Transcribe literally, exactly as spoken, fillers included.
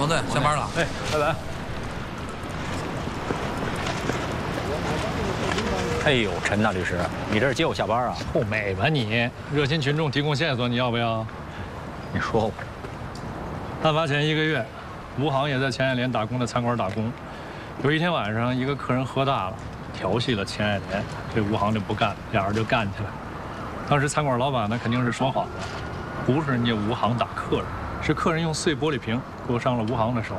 队，下班了。 哎，拜拜。 哎呦，陈大律师，你这是接我下班啊？ 臭美吧你！热心群众提供线索，你要不要？ 你说我。 案发前一个月，吴航也在钱爱莲打工的餐馆打工。有一天晚上，一个客人喝大了，调戏了钱爱莲，这吴航就不干，俩人就干起来。当时餐馆老板呢肯定是说好了，不是人家吴航打客人，是客人用碎玻璃瓶割伤了吴航的手。